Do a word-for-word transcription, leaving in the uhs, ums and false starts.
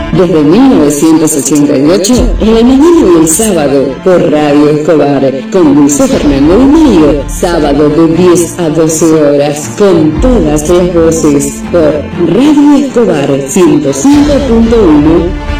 Desde mil novecientos ochenta y ocho, en la mañana y el sábado, por Radio Escobar, con Dulce Fernando y Mario, sábado de diez a doce horas, con todas las voces, por Radio Escobar ciento cinco punto uno.